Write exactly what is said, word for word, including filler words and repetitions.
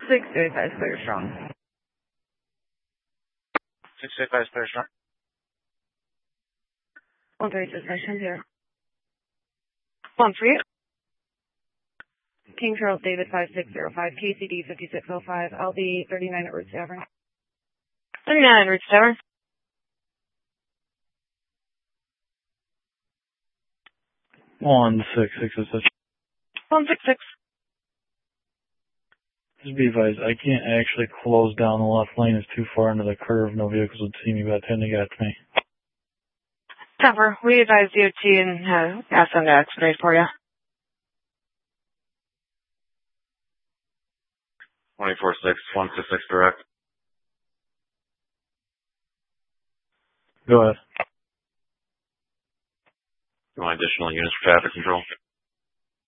six eight five, clear strong. six eight five, clear strong. one three six, nice here. one three. King Charles David five six zero five, K C D five six zero five, L B thirty-nine at Roots Tavern. thirty-nine Roots Tavern. one six six six. one six six. Just be advised, I can't actually close down the left lane. It's too far into the curve. No vehicles would see me by the time they got to me. Cover. We advise D O T and uh, ask them to expedite for you. twenty-four six, one six six direct. Go ahead. You want additional units for traffic control?